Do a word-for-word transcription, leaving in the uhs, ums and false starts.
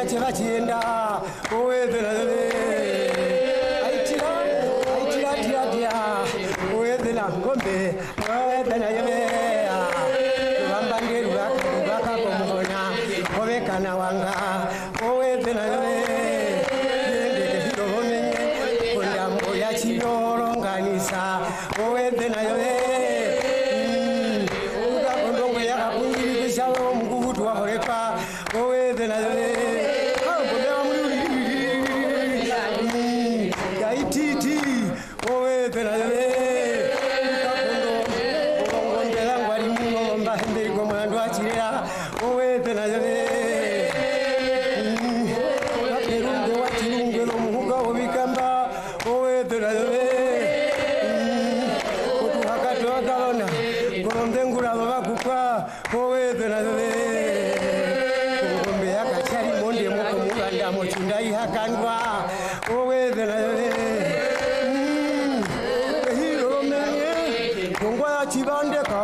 cheva chienda owedhera aitira aitira tira tira owedhera ngombe owedhera yemea rwamba ngerwa rwaka komona ovekana wanga owedhera yende hiromenye kondambo ya chinoronganisa owedhera yemea Chibande